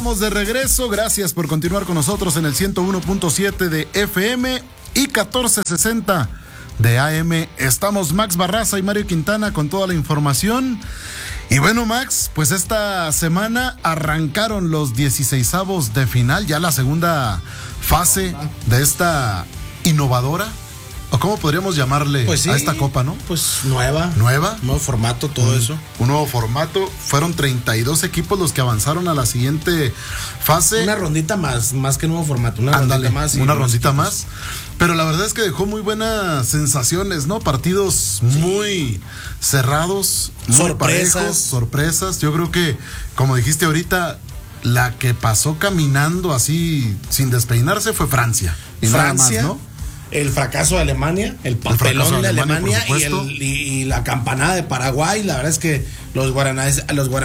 estamos de regreso. Gracias por continuar con nosotros en el 101.7 de FM y 1460 de AM. Estamos Max Barraza y Mario Quintana con toda la información. Y bueno, Max, pues esta semana arrancaron los 16avos de final, ya la segunda fase de esta innovadora, o cómo podríamos llamarle pues sí, a esta copa, ¿no? Pues nuevo formato, todo eso. Un nuevo formato. Fueron 32 equipos los que avanzaron a la siguiente fase. Una rondita más que nuevo formato. Una rondita más. Pero la verdad es que dejó muy buenas sensaciones, ¿no? Partidos muy cerrados, muy parejos, sorpresas. Yo creo que, como dijiste ahorita, la que pasó caminando así sin despeinarse fue Francia. Y nada más, ¿no? El fracaso de Alemania, el papelón de Alemania y la campanada de Paraguay. La verdad es que los guaraníes,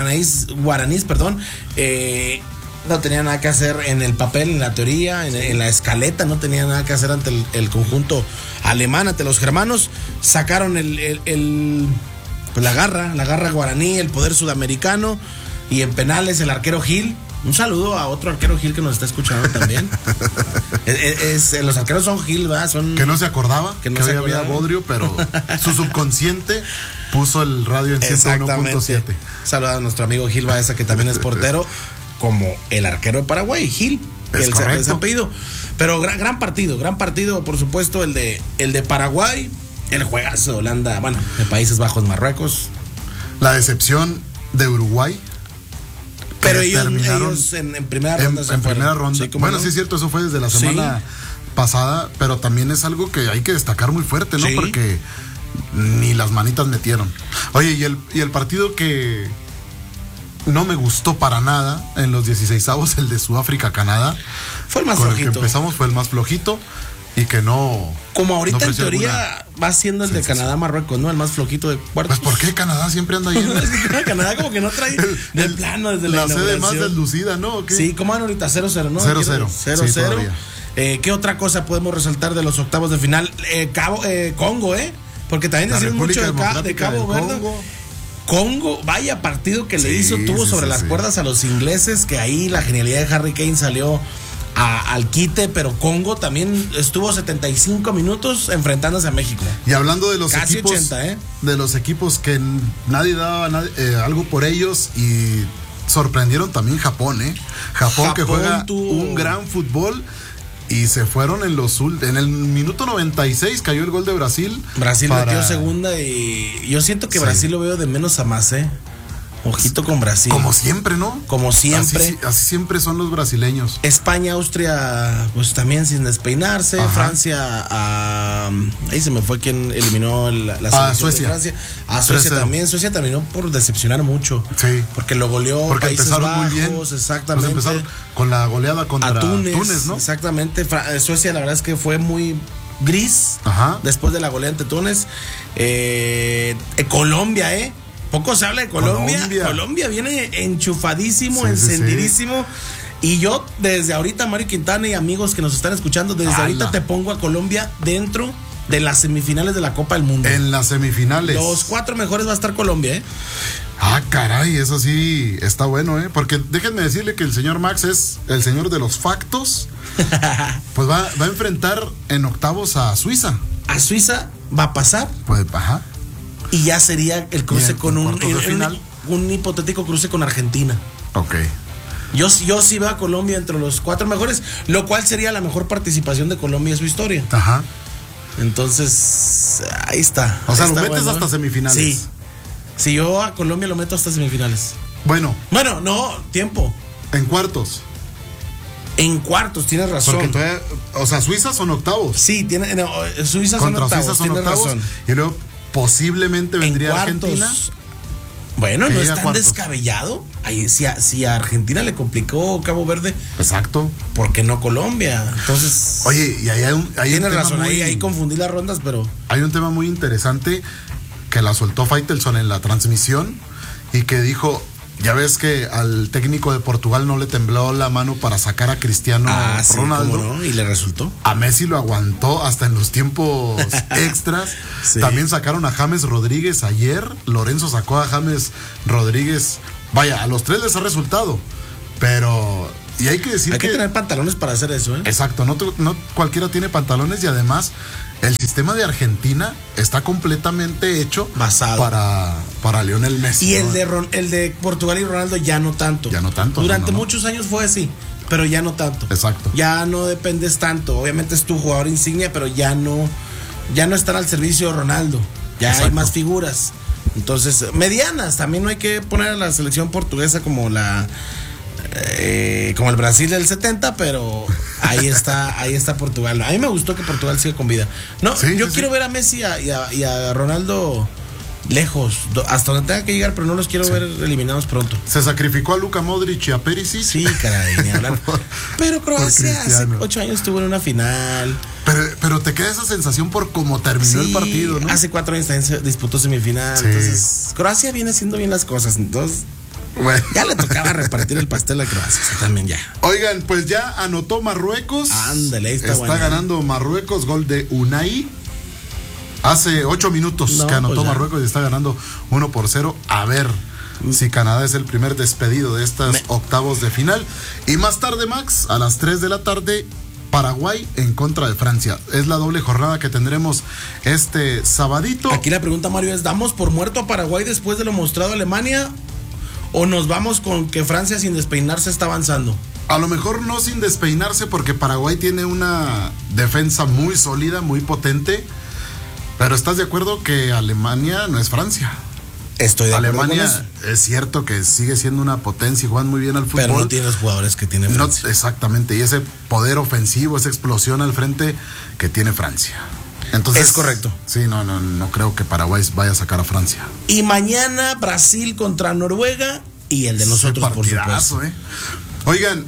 no tenían nada que hacer en el papel, en la teoría, en la escaleta, no tenían nada que hacer ante el conjunto alemán, ante los germanos. Sacaron la garra guaraní, el poder sudamericano, y en penales el arquero Gil. Un saludo a otro arquero Gil que nos está escuchando también. Los arqueros son Gil, ¿verdad? Que no se acordaba que había bodrio, pero su subconsciente puso el radio en 101.7. Saludos a nuestro amigo Gil Baeza, que también es portero, como el arquero de Paraguay, Gil, que es el apellido. Pero gran partido, por supuesto, el de Paraguay, el juegazo de Holanda, bueno, de Países Bajos, Marruecos. La decepción de Uruguay. Pero ellos en primera ronda en primera ronda. Sí, bueno, sí es cierto, eso fue desde la semana pasada, pero también es algo que hay que destacar muy fuerte, ¿no? Sí. Porque ni las manitas metieron. Oye, y el partido que no me gustó para nada en los 16avos, el de Sudáfrica-Canadá, fue el más con flojito. El que empezamos fue el más flojito y que no. Como ahorita en teoría va siendo el de Canadá-Marruecos, ¿no? El más flojito de cuartos. Pues ¿por qué Canadá siempre anda ahí? Canadá como que no trae de plano desde la sede más deslucida, ¿no? Sí, ¿cómo van ahorita? 0-0, ¿no? 0-0. 0-0. ¿Qué otra cosa podemos resaltar de los octavos de final? Congo, porque también decimos mucho de Cabo Verde. Congo, vaya partido que le tuvo sobre las cuerdas a los ingleses, que ahí la genialidad de Harry Kane salió al quite, pero Congo también estuvo 75 minutos enfrentándose a México. Y hablando de los casi equipos, 80, de los equipos que nadie daba algo por ellos, y sorprendieron también Japón, Japón que juega un gran fútbol. Y se fueron en el minuto 96 cayó el gol de Brasil. Brasil metió segunda y yo siento que Brasil lo veo de menos a más, Ojito con Brasil. Como siempre, ¿no? Como siempre. Así siempre son los brasileños. España, Austria, pues también sin despeinarse. Ajá. Francia, ahí se me fue quien eliminó la selección Suecia. de Francia. Suecia también. Suecia terminó por decepcionar mucho. Sí. Porque lo goleó Países Bajos, muy bien. Exactamente. Pues empezaron con la goleada contra Túnez, ¿no? Exactamente. Suecia, la verdad es que fue muy gris. Ajá. Después de la goleada ante Túnez. Colombia, Poco se habla de Colombia. Colombia viene enchufadísimo, encendidísimo. Sí. Y yo, desde ahorita, Mario Quintana y amigos que nos están escuchando, ahorita te pongo a Colombia dentro de las semifinales de la Copa del Mundo. En las semifinales. Los 4 mejores va a estar Colombia, caray, eso sí está bueno, Porque déjenme decirle que el señor Max es el señor de los factos. Pues va a enfrentar en octavos a Suiza. ¿A Suiza va a pasar? Pues, ajá. Y ya sería el cruce con un hipotético cruce con Argentina. Ok. Yo sí veo a Colombia entre los 4 mejores, lo cual sería la mejor participación de Colombia en su historia. Ajá. Entonces, ahí está. O sea, lo metes hasta semifinales. Sí. Si yo a Colombia lo meto hasta semifinales. Bueno, no, tiempo. En cuartos. En cuartos, tienes razón. Porque todavía, Suiza son octavos. Sí, Suiza son octavos. Suiza son octavos. Razón. Y luego posiblemente vendría Argentina. Bueno, no es tan descabellado. Ahí, si a Argentina le complicó Cabo Verde. Exacto. ¿Por qué no Colombia? Entonces. Oye, y ahí tienes razón, ahí confundí las rondas, pero. Hay un tema muy interesante que la soltó Faitelson en la transmisión y que dijo: ya ves que al técnico de Portugal no le tembló la mano para sacar a Cristiano Ronaldo. ¿Cómo no? Y le resultó. A Messi lo aguantó hasta en los tiempos extras. Sí. También sacaron a James Rodríguez ayer. Lorenzo sacó a James Rodríguez. Vaya, a los 3 les ha resultado. Pero Y hay que decir hay que tener pantalones para hacer eso, ¿eh? Exacto, no cualquiera tiene pantalones, y además el sistema de Argentina está completamente hecho basado para Lionel Messi. Y ¿no? el de Portugal y Ronaldo ya no tanto. Ya no tanto. Durante muchos años fue así, pero ya no tanto. Exacto. Ya no dependes tanto. Obviamente es tu jugador insignia, pero ya no están al servicio de Ronaldo. Ya Exacto. hay más figuras. Entonces, medianas. También no hay que poner a la selección portuguesa como como el Brasil del 70, pero ahí está Portugal. A mí me gustó que Portugal siga con vida. No, sí, yo quiero ver a Messi y a Ronaldo lejos, hasta donde tenga que llegar, pero no los quiero ver eliminados pronto. Se sacrificó a Luka Modric y a Perisic. Sí, caray, ni hablar. Pero Croacia hace 8 años estuvo en una final. Pero te queda esa sensación por cómo terminó el partido, ¿no? Hace 4 años también se disputó semifinal. Sí. Entonces, Croacia viene haciendo bien las cosas. Entonces, bueno, ya le tocaba repartir el pastel a Croacia también ya. Oigan, pues ya anotó Marruecos. Ándale, ahí está ganando Marruecos, gol de Unai. Hace 8 minutos que anotó Marruecos y está ganando 1-0. A ver si Canadá es el primer despedido de estas octavos de final. Y más tarde, Max, a las 3 de la tarde, Paraguay en contra de Francia. Es la doble jornada que tendremos este sabadito. Aquí la pregunta, Mario, es: ¿damos por muerto a Paraguay después de lo mostrado a Alemania? ¿O nos vamos con que Francia sin despeinarse está avanzando? A lo mejor no sin despeinarse, porque Paraguay tiene una defensa muy sólida, muy potente. Pero ¿estás de acuerdo que Alemania no es Francia? Estoy de acuerdo. Alemania es cierto que sigue siendo una potencia y juegan muy bien al fútbol. Pero no tiene los jugadores que tiene Francia. No, exactamente, y ese poder ofensivo, esa explosión al frente que tiene Francia. Entonces, es correcto. Sí, no creo que Paraguay vaya a sacar a Francia. Y mañana Brasil contra Noruega y el de nosotros, por supuesto. Oigan,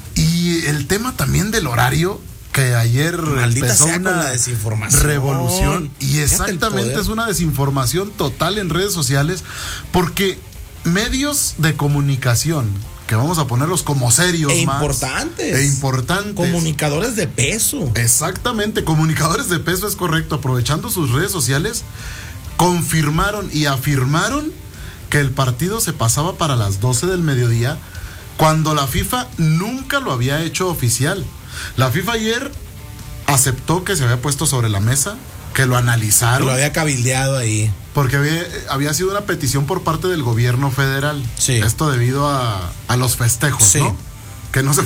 y el tema también del horario, que ayer empezó una revolución, y exactamente es una desinformación total en redes sociales, porque medios de comunicación, que vamos a ponerlos como serios e más importantes, comunicadores de peso. Exactamente, comunicadores de peso, es correcto, aprovechando sus redes sociales, confirmaron y afirmaron que el partido se pasaba para las 12 del mediodía, cuando la FIFA nunca lo había hecho oficial. La FIFA ayer aceptó que se había puesto sobre la mesa, que lo analizaron. Que lo había cabildeado ahí. Porque había sido una petición por parte del gobierno federal. Sí. Esto debido a los festejos, sí, ¿no? Que no se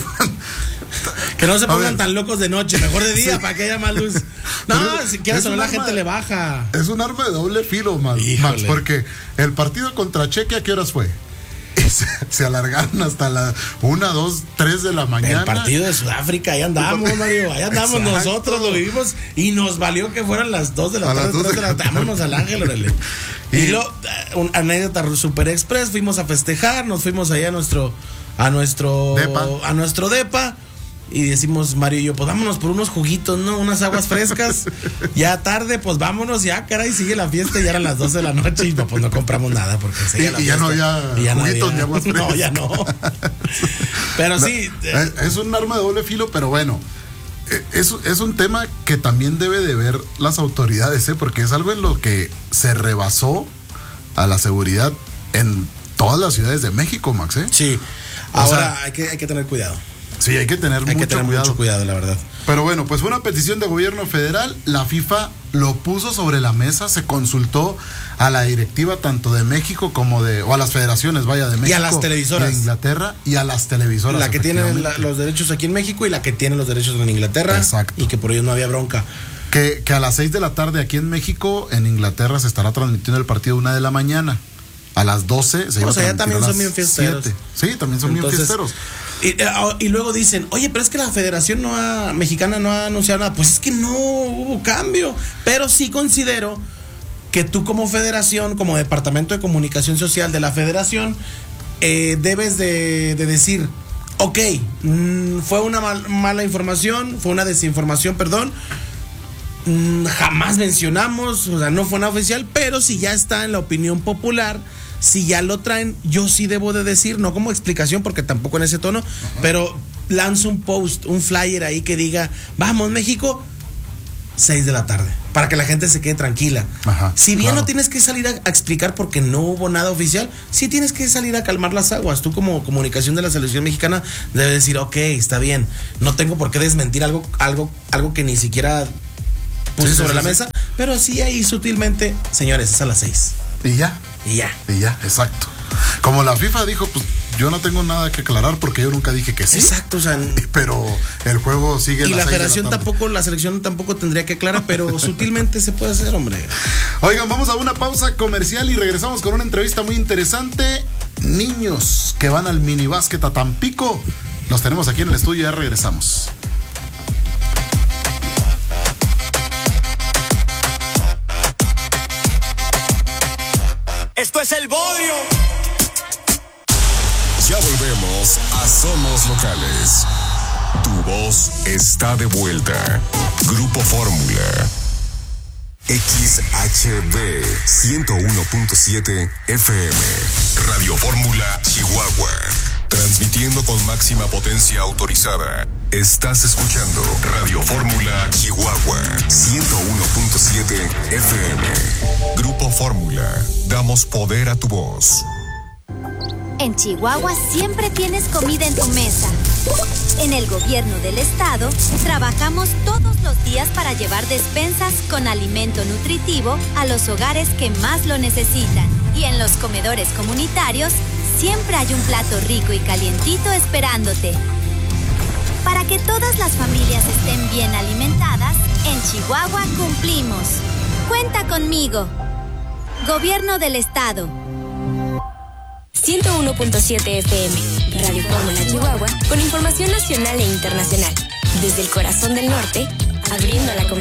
pongan tan locos de noche, mejor de día, para que haya más luz. No, si quieres saber, la gente le baja. Es un arma de doble filo, Max, porque el partido contra Chequia, ¿a qué horas fue? Se alargaron hasta las 1, 2, 3 de la mañana. El partido de Sudáfrica, ahí andamos, Mario, ahí andamos. Exacto. Nosotros lo vivimos y nos valió que fueran las 2 de la tarde, 3 de la tarde. Vámonos al Ángel, órale. Y luego, una anécdota super express, fuimos a festejar, nos fuimos allá a nuestro depa. Y decimos, Mario y yo, pues vámonos por unos juguitos, ¿no? Unas aguas frescas. Ya tarde, pues vámonos, ya, caray, sigue la fiesta. Ya eran las 12 de la noche y pues no compramos nada porque seguía la fiesta. Ya no había juguitos ni aguas frescas. No, ya no. Pero sí. Es un arma de doble filo, pero bueno. Es un tema que también debe de ver las autoridades, porque es algo en lo que se rebasó a la seguridad en todas las ciudades de México, Max, ¿eh? Sí. Ahora hay que tener cuidado. Sí, hay que tener mucho cuidado, la verdad. Pero bueno, pues fue una petición de gobierno federal, la FIFA lo puso sobre la mesa, se consultó a la directiva tanto de México como o a las federaciones, de México. Y a las televisoras. De Inglaterra y a las televisoras. La que tiene los derechos aquí en México y la que tiene los derechos en Inglaterra. Exacto. Y que por ello no había bronca. Que a las 6 de la tarde aquí en México, en Inglaterra se estará transmitiendo el partido 1 de la mañana. A las 12 se iba a transmitir. Ya también son bien fiesteros. 7. Sí, también son bien fiesteros. Y luego dicen, oye, pero es que la Federación Mexicana no ha anunciado nada. Pues es que no hubo cambio. Pero sí considero que tú como federación, como Departamento de Comunicación Social de la Federación, debes de decir, ok, fue una mala información, fue una desinformación, perdón. Jamás mencionamos, o sea, no fue nada oficial, pero si ya está en la opinión popular, si ya lo traen, yo sí debo de decir, no como explicación porque tampoco en ese tono, pero lanzo un post, un flyer ahí que diga, vamos México, 6 de la tarde, para que la gente se quede tranquila. Ajá, si bien claro. no tienes que salir a explicar porque no hubo nada oficial, sí tienes que salir a calmar las aguas. Tú como comunicación de la selección mexicana debes decir, ok, está bien, no tengo por qué desmentir algo que ni siquiera puse sobre la mesa, pero sí ahí sutilmente, señores, es a las 6. Y ya, exacto. Como la FIFA dijo, pues yo no tengo nada que aclarar porque yo nunca dije que sí. Exacto, o sea, pero el juego sigue. Y la federación tampoco, la selección tampoco tendría que aclarar, pero sutilmente se puede hacer, hombre. Oigan, vamos a una pausa comercial y regresamos con una entrevista muy interesante. Niños que van al minibásquet a Tampico, los tenemos aquí en el estudio, ya regresamos. Esto es el Bodrio. Ya volvemos a Somos Locales. Tu voz está de vuelta. Grupo Fórmula. XHB 101.7 FM. Radio Fórmula Chihuahua. Transmitiendo con máxima potencia autorizada. Estás escuchando Radio Fórmula Chihuahua 101.7 FM. Grupo Fórmula. Damos poder a tu voz. En Chihuahua siempre tienes comida en tu mesa. En el gobierno del estado trabajamos todos los días para llevar despensas con alimento nutritivo a los hogares que más lo necesitan. Y en los comedores comunitarios siempre hay un plato rico y calientito esperándote. Para que todas las familias estén bien alimentadas, en Chihuahua cumplimos. Cuenta conmigo. Gobierno del estado. 101.7 FM, Radio Fórmula Chihuahua, con información nacional e internacional. Desde el corazón del norte, abriendo la conversación.